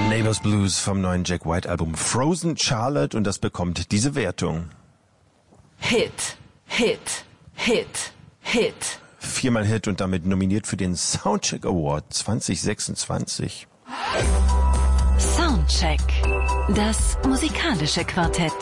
Neighbors Blues vom neuen Jack White Album Frozen Charlotte und das bekommt diese Wertung. Hit, Hit, Hit, Hit. 4-mal Hit und damit nominiert für den Soundcheck Award 2026. Soundcheck. Das musikalische Quartett.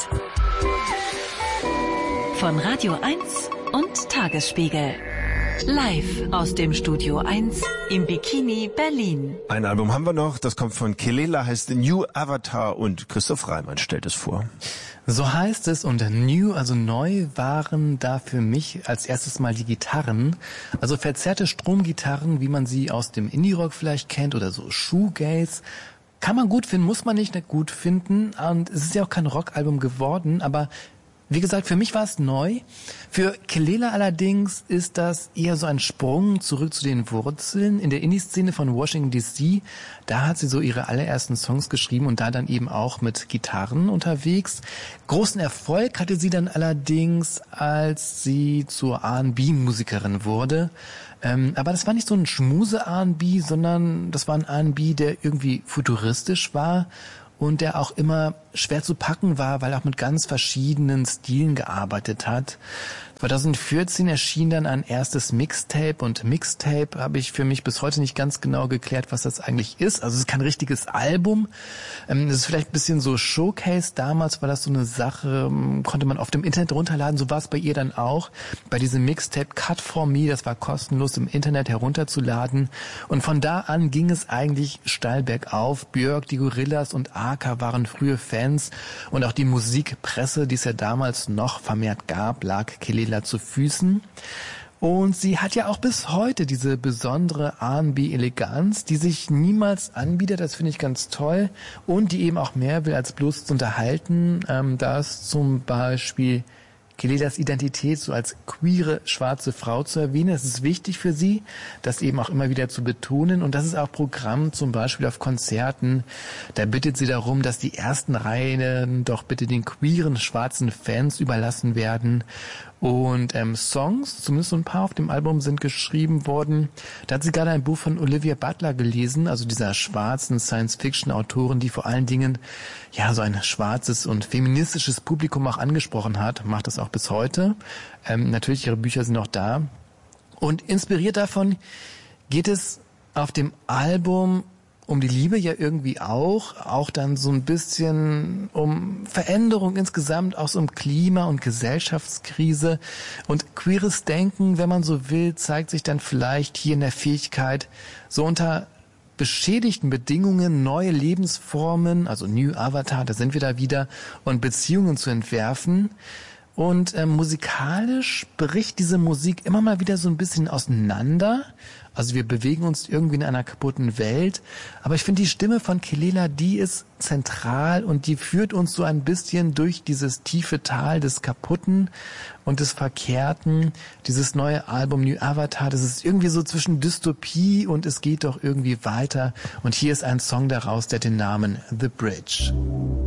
Von Radio 1 und Tagesspiegel. Live aus dem Studio 1 im Bikini Berlin. Ein Album haben wir noch, das kommt von Kelela, heißt The New Avatar und Christoph Reimann stellt es vor. So heißt es und new, also neu, waren da für mich als erstes mal die Gitarren. Also verzerrte Stromgitarren, wie man sie aus dem Indie-Rock vielleicht kennt oder so Shoegaze. Kann man gut finden, muss man nicht gut finden und es ist ja auch kein Rockalbum geworden, aber wie gesagt, für mich war es neu. Für Kelela allerdings ist das eher so ein Sprung zurück zu den Wurzeln in der Indie-Szene von Washington D.C. Da hat sie so ihre allerersten Songs geschrieben und da dann eben auch mit Gitarren unterwegs. Großen Erfolg hatte sie dann allerdings, als sie zur R&B-Musikerin wurde. Aber das war nicht so ein Schmuse-R&B, sondern das war ein R&B, der irgendwie futuristisch war und der auch immer schwer zu packen war, weil er auch mit ganz verschiedenen Stilen gearbeitet hat. 2014 erschien dann ein erstes Mixtape und Mixtape habe ich für mich bis heute nicht ganz genau geklärt, was das eigentlich ist. Also es ist kein richtiges Album. Es ist vielleicht ein bisschen so Showcase. Damals war das so eine Sache, konnte man auf dem Internet runterladen. So war es bei ihr dann auch. Bei diesem Mixtape Cut For Me, das war kostenlos im Internet herunterzuladen. Und von da an ging es eigentlich steil bergauf. Björk, die Gorillas und Arca waren frühe Fans. Und auch die Musikpresse, die es ja damals noch vermehrt gab, lag Kelela zu Füßen. Und sie hat ja auch bis heute diese besondere R&B-Eleganz, die sich niemals anbietet, das finde ich ganz toll, und die eben auch mehr will als bloß zu unterhalten. Da ist zum Beispiel Kelelas Identität so als queere schwarze Frau zu erwähnen. Das ist wichtig für sie, das eben auch immer wieder zu betonen. Und das ist auch Programm zum Beispiel auf Konzerten. Da bittet sie darum, dass die ersten Reihen doch bitte den queeren schwarzen Fans überlassen werden. Und Songs, zumindest so ein paar auf dem Album, sind geschrieben worden. Da hat sie gerade ein Buch von Olivia Butler gelesen, also dieser schwarzen Science-Fiction-Autorin, die vor allen Dingen ja so ein schwarzes und feministisches Publikum auch angesprochen hat, macht das auch bis heute. Natürlich, ihre Bücher sind auch da. Und inspiriert davon geht es auf dem Album um die Liebe ja irgendwie auch dann so ein bisschen um Veränderung insgesamt, auch so um Klima- und Gesellschaftskrise. Und queeres Denken, wenn man so will, zeigt sich dann vielleicht hier in der Fähigkeit, so unter beschädigten Bedingungen neue Lebensformen, also New Avatar, da sind wir da wieder, und Beziehungen zu entwerfen. Und musikalisch bricht diese Musik immer mal wieder so ein bisschen auseinander. Also wir bewegen uns irgendwie in einer kaputten Welt. Aber ich finde die Stimme von Kelela, die ist zentral und die führt uns so ein bisschen durch dieses tiefe Tal des Kaputten und des Verkehrten. Dieses neue Album New Avatar, das ist irgendwie so zwischen Dystopie und es geht doch irgendwie weiter. Und hier ist ein Song daraus, der den Namen The Bridge.